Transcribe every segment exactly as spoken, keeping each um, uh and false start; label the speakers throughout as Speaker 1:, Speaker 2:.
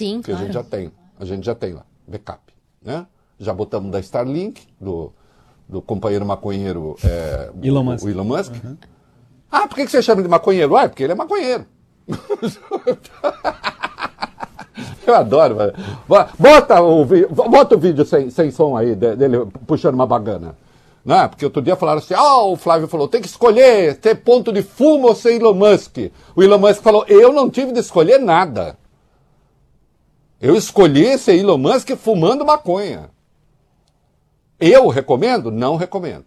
Speaker 1: Sim,
Speaker 2: que
Speaker 1: claro.
Speaker 2: a gente já tem, a gente já tem lá, backup, né? Já botamos da Starlink, do, do companheiro maconheiro é,
Speaker 3: Elon
Speaker 2: o,
Speaker 3: Musk.
Speaker 2: o Elon Musk.
Speaker 3: Uhum.
Speaker 2: Ah, por que que você chama de maconheiro? Ah, porque ele é maconheiro. Eu adoro. Mano. Bota o, bota o vídeo sem, sem som aí dele puxando uma bagana. Não é? Porque outro dia falaram assim, ah, oh, o Flávio falou, tem que escolher ter ponto de fumo ou ser Elon Musk. O Elon Musk falou, eu não tive de escolher nada. Eu escolhi ser Elon Musk fumando maconha. Eu recomendo? Não recomendo.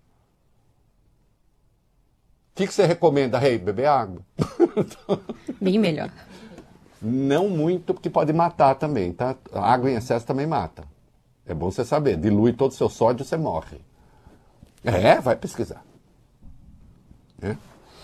Speaker 2: O que, que você recomenda, Rei? Beber água.
Speaker 1: Bem melhor.
Speaker 2: Não muito, porque pode matar também, tá? A água em excesso também mata. É bom você saber. Dilui todo o seu sódio, você morre. É, vai pesquisar. É?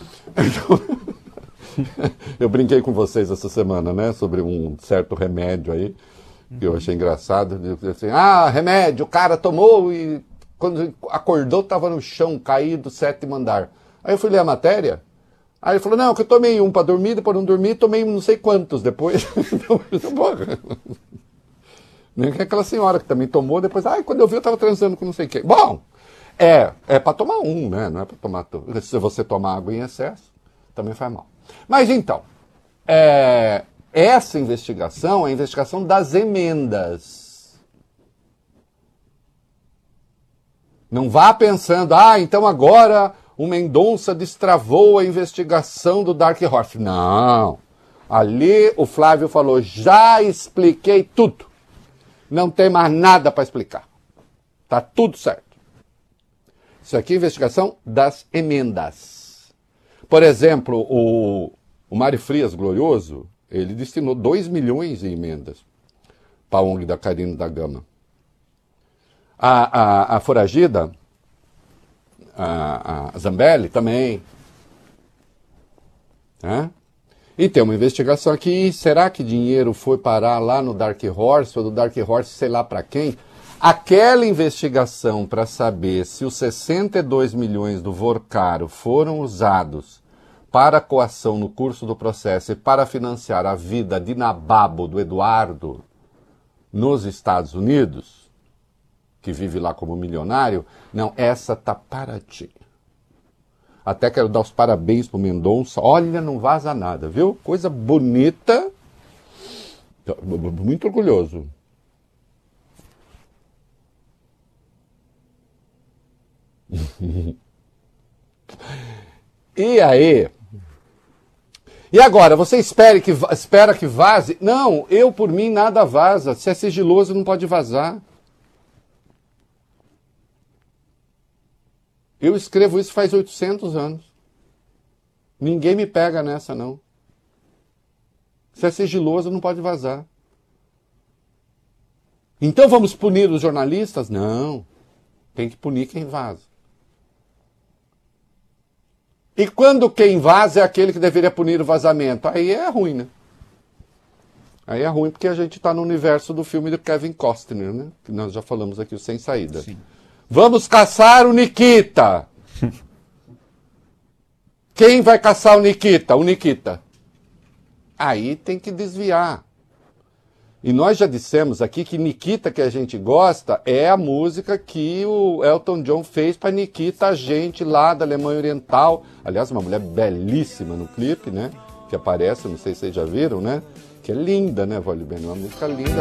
Speaker 2: Eu brinquei com vocês essa semana, né? Sobre um certo remédio aí, que eu achei engraçado. Assim, ah, remédio, o cara tomou e quando acordou estava no chão, caído, sétimo andar. Aí eu fui ler a matéria. Aí ele falou, não, que eu tomei um para dormir, depois não dormir, tomei não sei quantos depois. Então, porra. Nem que aquela senhora que também tomou, depois, ai, quando eu vi eu estava transando com não sei quem. Bom, é, é para tomar um, né? Não é para tomar tudo. Se você tomar água em excesso, também faz mal. Mas então, é, essa investigação é a investigação das emendas. Não vá pensando, ah, então agora o Mendonça destravou a investigação do Dark Horse. Não. Ali o Flávio falou, já expliquei tudo. Não tem mais nada para explicar. Tá tudo certo. Isso aqui é investigação das emendas. Por exemplo, o, o Mário Frias Glorioso, ele destinou dois milhões em emendas para a O N G da Carina da Gama. A, a, a Foragida, a, a Zambelli também. Né? E tem uma investigação aqui, será que dinheiro foi parar lá no Dark Horse, ou do Dark Horse sei lá para quem? Aquela investigação para saber se os sessenta e dois milhões do Vorcaro foram usados para coação no curso do processo e para financiar a vida de nababo do Eduardo nos Estados Unidos, que vive lá como milionário, não, essa tá paradinha. Até quero dar os parabéns pro Mendonça. Olha, não vaza nada, viu? Coisa bonita. Muito orgulhoso. E aí? E agora, você espere que, espera que vaze? Não, eu por mim nada vaza. Se é sigiloso não pode vazar. Eu escrevo isso faz oitocentos anos. Ninguém me pega nessa, não. Se é sigiloso, não pode vazar. Então vamos punir os jornalistas? Não. Tem que punir quem vaza. E quando quem vaza é aquele que deveria punir o vazamento? Aí é ruim, né? Aí é ruim porque a gente está no universo do filme do Kevin Costner, né? Que nós já falamos aqui, o Sem Saída. Sim. Vamos caçar o Nikita. Quem vai caçar o Nikita? O Nikita. Aí tem que desviar. E nós já dissemos aqui que Nikita, que a gente gosta, é a música que o Elton John fez para Nikita, a gente lá da Alemanha Oriental. Aliás, uma mulher belíssima no clipe, né? Que aparece, não sei se vocês já viram, né? Que é linda, né, Vale Bem? Uma música linda.